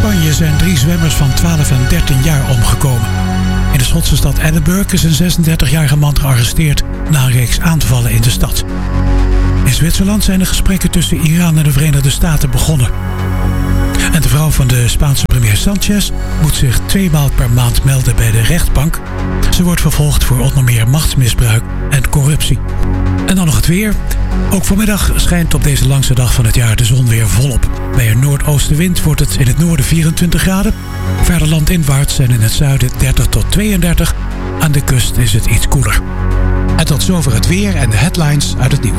Spanje zijn 3 zwemmers van 12 en 13 jaar omgekomen. In de Schotse stad Edinburgh is een 36-jarige man gearresteerd na een reeks aanvallen in de stad. In Zwitserland zijn de gesprekken tussen Iran en de Verenigde Staten begonnen. En de vrouw van de Spaanse premier Sanchez moet zich 2 maal per maand melden bij de rechtbank. Ze wordt vervolgd voor onder meer machtsmisbruik en corruptie. En dan nog het weer. Ook vanmiddag schijnt op deze langste dag van het jaar de zon weer volop. Bij een noordoostenwind wordt het in het noorden 24 graden. Verder landinwaarts en in het zuiden 30 tot 32. Aan de kust is het iets koeler. En tot zover het weer en de headlines uit het nieuws.